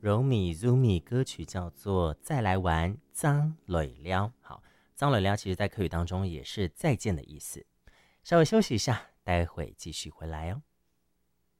柔米 Zumi 歌曲叫做《再来玩脏累了》。好，脏累了其实在客语当中也是再见的意思。稍微休息一下，待会继续回来哦。